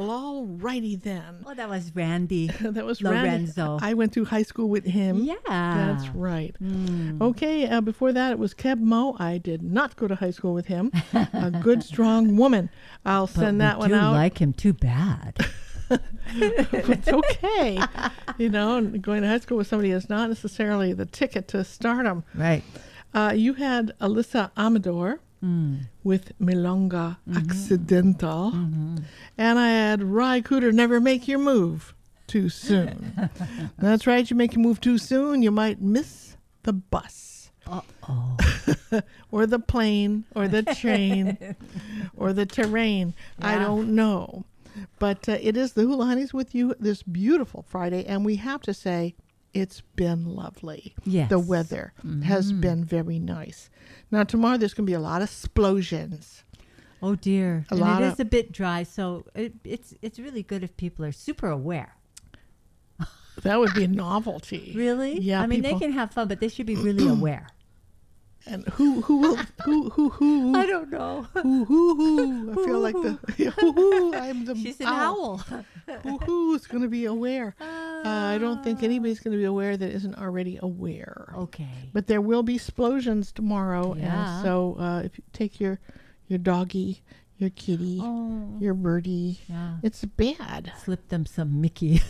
Well, all righty then. Oh, that was Randy. That was Lorenzo. Randy. I went to high school with him. Yeah. That's right. Okay, before that it was Keb Mo. I did not go to high school with him. A good, strong woman. I'll send that one out. Like him too bad. It's okay. Going to high school with somebody is not necessarily the ticket to stardom. Right. You had Alyssa Amador with Milonga Accidental. And I had Ry Cooder, Never Make Your Move Too Soon. That's right. You make your move too soon, you might miss the bus. Uh-oh. Or the plane, or the train, or the terrain. Yeah. I don't know. But it is the Hula Honeys with you this beautiful Friday. And we have to say, it's been lovely. Yes. The weather has been very nice. Now, tomorrow there's going to be a lot of explosions. Oh, dear. It is a bit dry, so it's really good if people are super aware. That would be a novelty. Really? Yeah. I mean, they can have fun, but they should be really aware. And who will who I don't know. who I feel like I'm the She's an owl. Who's going to be aware? I don't think anybody's going to be aware that isn't already aware. Okay. But there will be explosions tomorrow, Yeah. and so if you take your doggy, your kitty, your birdie, it's bad. Slip them some Mickey.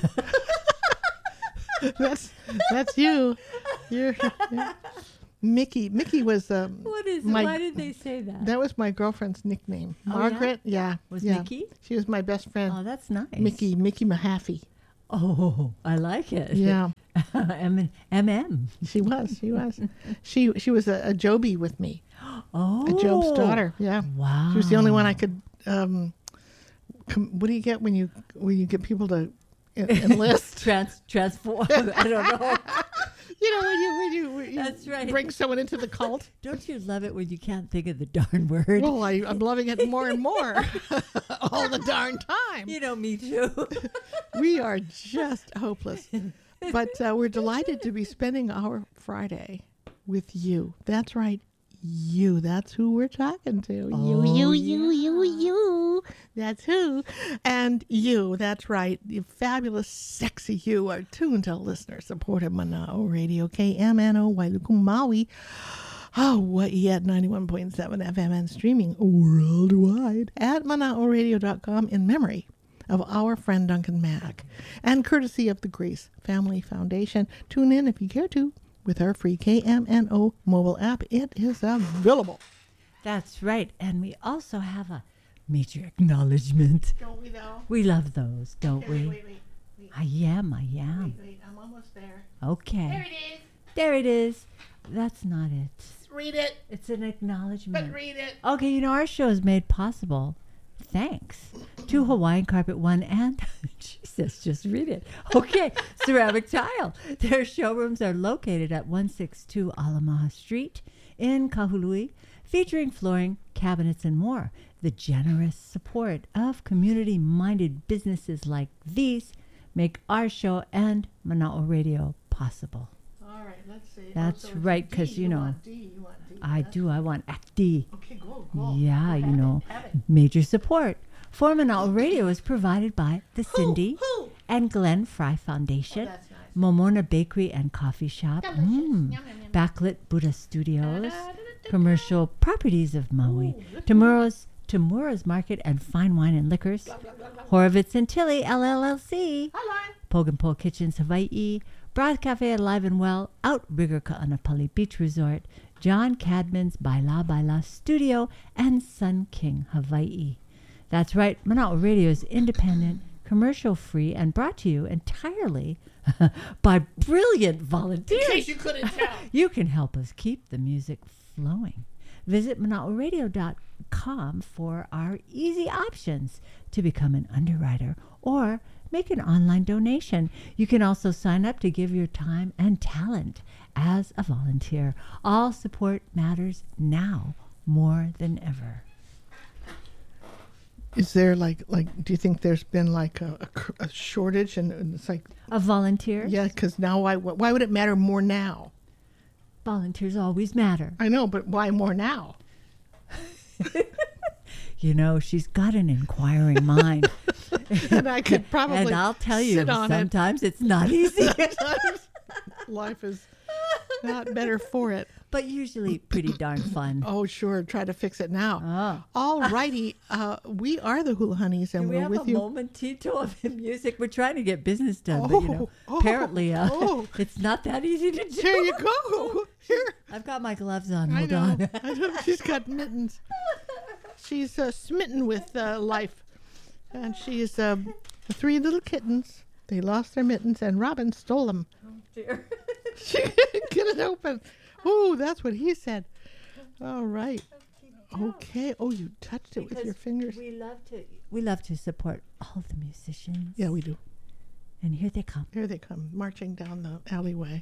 That's you. You're Mickey. Mickey was What is it? Why did they say that? That was my girlfriend's nickname. Oh, Margaret. Yeah. Was yeah. Mickey? She was my best friend. Oh, that's nice. Mickey Mahaffey. Oh, I like it. Yeah. MM. She was. She was a Joby with me. Oh. A Job's daughter. Yeah. Wow. She was the only one I could. What do you get when you get people to enlist? Transform. I don't know. When you That's right. bring someone into the cult. Don't you love it when you can't think of the darn word? Well, I'm loving it more and more all the darn time. Me too. We are just hopeless. But we're delighted to be spending our Friday with you. That's right. You. That's who we're talking to. Oh, You. That's who. And you. That's right. The fabulous, sexy you are tuned to listener-supported Mana'o Radio, KMNO, Wailuku, Maui. Hawaii at 91.7 FM and streaming worldwide at Mana'oRadio.com in memory of our friend Duncan Mack. And courtesy of the Grace Family Foundation. Tune in if you care to. With our free KMNO mobile app, it is available. That's right. And we also have a major acknowledgement. Don't we, though? We love those, don't we? Wait. I am. Wait, I'm almost there. Okay. There it is. There it is. That's not it. Read it. It's an acknowledgement. But read it. Okay, our show is made possible thanks to Hawaiian Carpet One and Jesus, just read it. Okay, Ceramic Tile. Their showrooms are located at 162 Alamaha Street in Kahului, featuring flooring, cabinets, and more. The generous support of community-minded businesses like these make our show and Mana'o Radio possible. All right, let's see. That's right, because You want D. I do. I want FD. Okay, go. Yeah, Have it. major support for Mana'o Radio is provided by the Cindy Who? and Glenn Fry Foundation, That's nice. Momona Bakery and Coffee Shop, Delicious. Yum, yum, yum. Backlit Buddha Studios, Da-da-da-da-da. Commercial Properties of Maui, Tamura's Market and Fine Wine and Liquors, Horowitz and Tilly LLC, Hi, Pogan Pole Kitchens Hawaii, Broth Cafe Alive and Well, Outrigger Ka'anapali Beach Resort, John Cadman's Baila Studio, and Sun King Hawaii. That's right, Mana'o Radio is independent, commercial-free, and brought to you entirely by brilliant volunteers. In case you couldn't tell. You can help us keep the music flowing. Visit Mana'oRadio.com for our easy options to become an underwriter or make an online donation. You can also sign up to give your time and talent as a volunteer. All support matters now more than ever. Is there like do you think there's been like a shortage and it's like Of volunteers? yeah, because now why would it matter more now? Volunteers always matter. I know, but why more now? She's got an inquiring mind. and I could probably And I'll tell you, sit on it. sometimes it's not easy. Sometimes life is not better for it. But usually pretty darn fun. Oh, sure. Try to fix it now. Oh. All righty. We are the Hula Honeys, and Do we we're have with a you. momentito of music? We're trying to get business done, but apparently it's not that easy to do. There you go. Here. I've got my gloves on. I Hold know. on. I know. She's got mittens. She's smitten with life. And she's the three little kittens. They lost their mittens, and Robin stole them. Oh, dear. She couldn't get it open. Oh, that's what he said. All right. Okay. Oh, you touched it with your fingers. We love to support all the musicians. Yeah, we do. And here they come. Here they come, marching down the alleyway.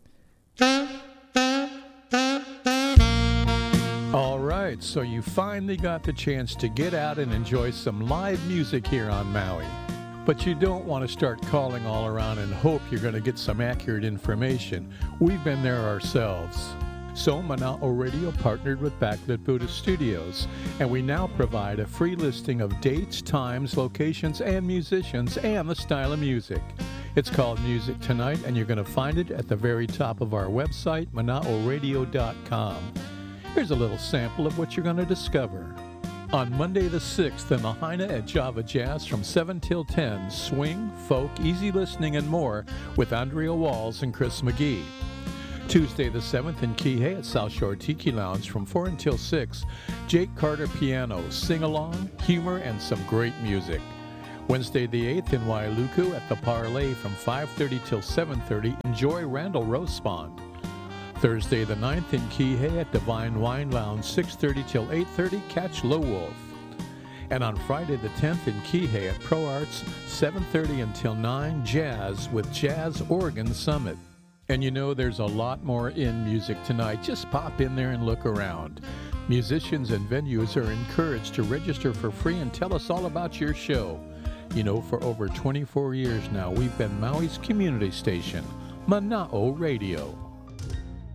All right, so you finally got the chance to get out and enjoy some live music here on Maui. But you don't want to start calling all around and hope you're going to get some accurate information. We've been there ourselves. So Mana'o Radio partnered with Backlit Buddhist Studios, and we now provide a free listing of dates, times, locations, and musicians, and the style of music. It's called Music Tonight, and you're going to find it at the very top of our website, mana'oradio.com. Here's a little sample of what you're going to discover. On Monday the 6th in Lahaina at Java Jazz from 7 till 10, swing, folk, easy listening, and more with Andrea Walls and Chris McGee. Tuesday the 7th in Kihei at South Shore Tiki Lounge from 4 until 6, Jake Carter piano, sing-along, humor, and some great music. Wednesday the 8th in Wailuku at the Parlay from 5:30 till 7:30, enjoy Randall Rosepond. Thursday the 9th in Kihei at Divine Wine Lounge, 6:30 till 8:30, catch Low Wolf. And on Friday the 10th in Kihei at Pro Arts, 7:30 until 9, jazz with Jazz Oregon Summit. And you know there's a lot more in Music Tonight. Just pop in there and look around. Musicians and venues are encouraged to register for free and tell us all about your show. You know, for over 24 years now, we've been Maui's community station, Mana'o Radio.